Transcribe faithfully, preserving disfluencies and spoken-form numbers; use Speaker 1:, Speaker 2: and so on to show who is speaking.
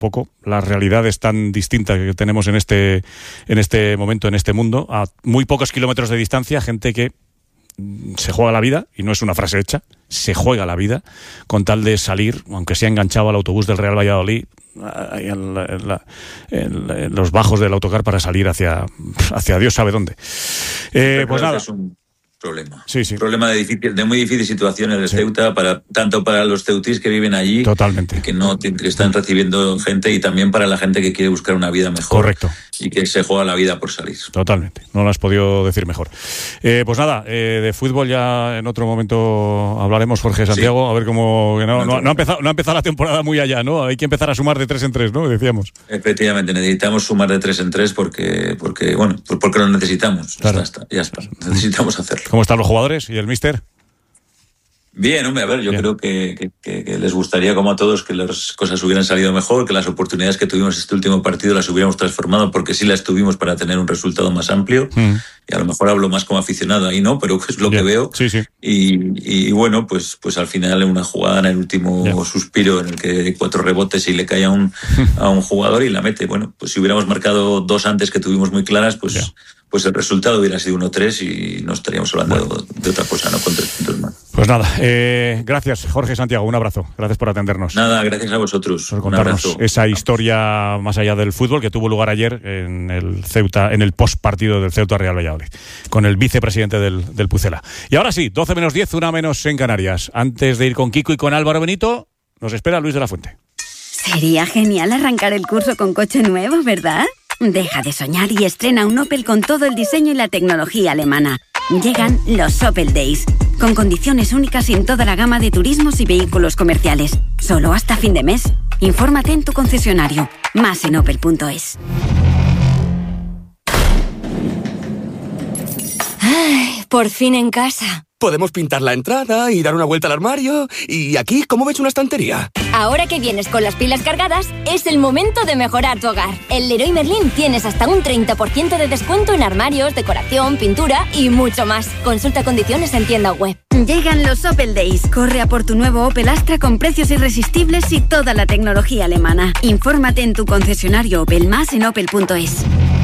Speaker 1: poco. La realidad es tan distinta que tenemos en este, en este momento, en este mundo, a muy pocos kilómetros de distancia, gente que se juega la vida, y no es una frase hecha, se juega la vida con tal de salir, aunque sea enganchado al autobús del Real Valladolid, en, la, en, la, en, en los bajos del autocar para salir hacia, hacia Dios sabe dónde. Eh, pues nada.
Speaker 2: Es un problema.
Speaker 1: Sí, sí.
Speaker 2: Un problema de, difícil, de muy difícil situación en el
Speaker 1: sí.
Speaker 2: Ceuta, para, tanto para los ceutís que viven allí,
Speaker 1: totalmente,
Speaker 2: que no que están recibiendo gente, y también para la gente que quiere buscar una vida mejor.
Speaker 1: Correcto.
Speaker 2: Y que se juega la vida por salir.
Speaker 1: Totalmente, no lo has podido decir mejor. Eh, pues nada, eh, de fútbol ya en otro momento hablaremos, Jorge Santiago, sí. A ver cómo... No, no, no, ha empezado, no ha empezado la temporada muy allá, ¿no? Hay que empezar a sumar de tres en tres, ¿no? Decíamos.
Speaker 2: Efectivamente, necesitamos sumar de tres en tres porque, porque bueno, porque lo necesitamos.
Speaker 1: Claro.
Speaker 2: Está, está, ya está, necesitamos hacerlo.
Speaker 1: ¿Cómo están los jugadores y el míster?
Speaker 2: Bien, hombre, a ver, yo Bien. creo que, que, que les gustaría, como a todos, que las cosas hubieran salido mejor, que las oportunidades que tuvimos este último partido las hubiéramos transformado, porque sí las tuvimos para tener un resultado más amplio. Mm. Y a lo mejor hablo más como aficionado ahí, ¿no? Pero es lo Bien. que veo.
Speaker 1: Sí, sí.
Speaker 2: Y, y bueno, pues, pues al final en una jugada, en el último Bien. suspiro, en el que hay cuatro rebotes y le cae a un, a un jugador y la mete. Bueno, pues si hubiéramos marcado dos antes que tuvimos muy claras, pues... Bien. pues el resultado hubiera sido uno tres y no estaríamos hablando bueno. de otra cosa, no con tres puntos más.
Speaker 1: Pues nada, eh, gracias Jorge Santiago, un abrazo, gracias por atendernos.
Speaker 2: Nada, gracias a vosotros.
Speaker 1: Por contarnos esa historia más allá del fútbol que tuvo lugar ayer en el Ceuta, en el postpartido del Ceuta Real Valladolid, con el vicepresidente del, del Pucela. Y ahora sí, doce menos diez, una menos en Canarias. Antes de ir con Kiko y con Álvaro Benito, nos espera Luis de la Fuente.
Speaker 3: Sería genial arrancar el curso con coche nuevo, ¿verdad? Deja de soñar y estrena un Opel con todo el diseño y la tecnología alemana. Llegan los Opel Days, con condiciones únicas en toda la gama de turismos y vehículos comerciales. Solo hasta fin de mes. Infórmate en tu concesionario. Más en opel punto es.
Speaker 4: Ay, por fin en casa.
Speaker 5: Podemos pintar la entrada y dar una vuelta al armario. Y aquí, ¿cómo ves una estantería?
Speaker 4: Ahora que vienes con las pilas cargadas, es el momento de mejorar tu hogar. En Leroy Merlin tienes hasta un treinta por ciento de descuento en armarios, decoración, pintura y mucho más. Consulta condiciones en tienda web.
Speaker 3: Llegan los Opel Days. Corre a por tu nuevo Opel Astra con precios irresistibles y toda la tecnología alemana. Infórmate en tu concesionario Opel, más en opel punto es.